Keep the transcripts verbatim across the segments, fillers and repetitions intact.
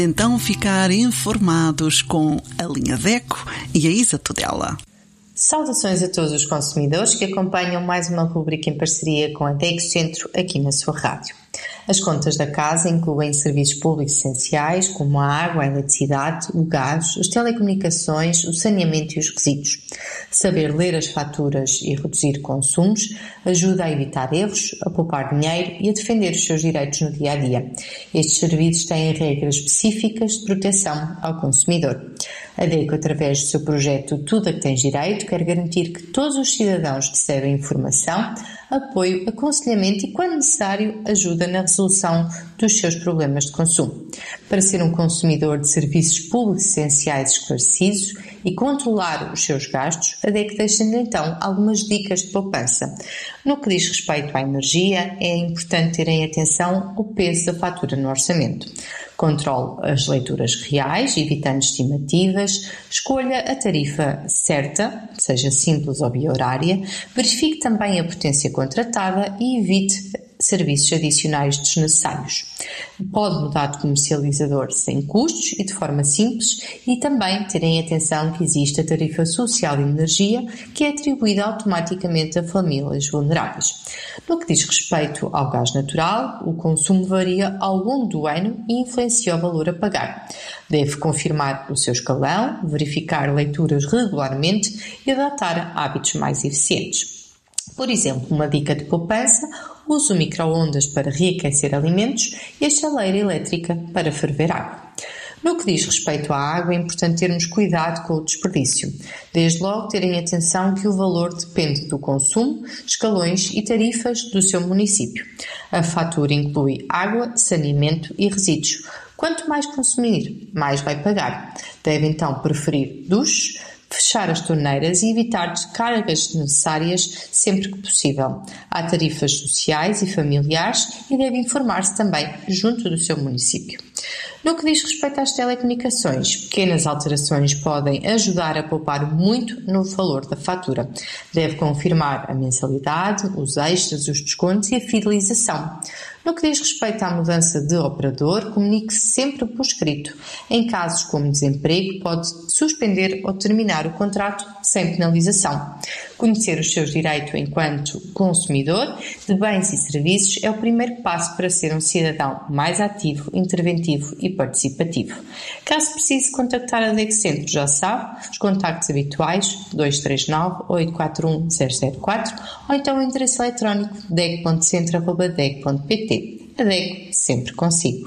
Então ficar informados com a linha DECO e a Isa Tudela. Saudações a todos os consumidores que acompanham mais uma rubrica em parceria com a DECO Centro aqui na sua rádio. As contas da casa incluem serviços públicos essenciais como a água, a eletricidade, o gás, as telecomunicações, o saneamento e os resíduos. Saber ler as faturas e reduzir consumos ajuda a evitar erros, a poupar dinheiro e a defender os seus direitos no dia-a-dia. Estes serviços têm regras específicas de proteção ao consumidor. A DECO, através do seu projeto Tudo a que Tens Direito, quer garantir que todos os cidadãos recebem informação, apoio, aconselhamento e, quando necessário, ajuda na resolução dos seus problemas de consumo. Para ser um consumidor de serviços públicos essenciais esclarecidos e controlar os seus gastos, a DECO deixa-lhe então algumas dicas de poupança. No que diz respeito à energia, é importante terem atenção ao peso da fatura no orçamento. Controle as leituras reais, evitando estimativas, escolha a tarifa certa, seja simples ou bi-horária, verifique também a potência contratada e evite serviços adicionais desnecessários. Pode mudar de comercializador sem custos e de forma simples e também terem atenção que existe a tarifa social de energia que é atribuída automaticamente a famílias vulneráveis. No que diz respeito ao gás natural, o consumo varia ao longo do ano e influencia o valor a pagar. Deve confirmar o seu escalão, verificar leituras regularmente e adotar hábitos mais eficientes. Por exemplo, uma dica de poupança: use o micro-ondas para reaquecer alimentos e a chaleira elétrica para ferver água. No que diz respeito à água, é importante termos cuidado com o desperdício. Desde logo, terem atenção que o valor depende do consumo, escalões e tarifas do seu município. A fatura inclui água, saneamento e resíduos. Quanto mais consumir, mais vai pagar. Deve então preferir duches, fechar as torneiras e evitar descargas desnecessárias sempre que possível. Há tarifas sociais e familiares e deve informar-se também junto do seu município. No que diz respeito às telecomunicações, pequenas alterações podem ajudar a poupar muito no valor da fatura. Deve confirmar a mensalidade, os extras, os descontos e a fidelização. No que diz respeito à mudança de operador, comunique-se sempre por escrito. Em casos como desemprego, pode suspender ou terminar o contrato sem penalização. Conhecer os seus direitos enquanto consumidor de bens e serviços é o primeiro passo para ser um cidadão mais ativo, interventivo e participativo. Caso precise contactar a DECO Centro, já sabe, os contactos habituais dois três nove, oito quatro um, zero zero quatro ou então o endereço eletrónico deco ponto centro arroba deco ponto pt. A DECO sempre consigo.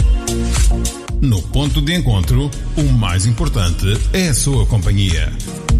No ponto de encontro, o mais importante é a sua companhia.